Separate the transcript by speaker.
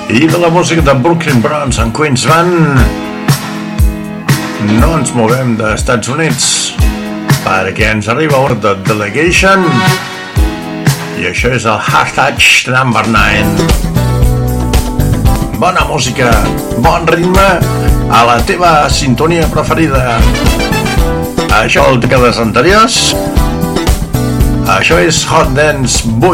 Speaker 1: I de la música de Brooklyn Bronx en Queens Band no ens movem dels Estats Units perquè ens arriba Order Delegation i això és el Hashtag Number 9. Bona música, bon ritme a la teva sintonia preferida. Això el dècades anteriors. Això és Hot Dance 8.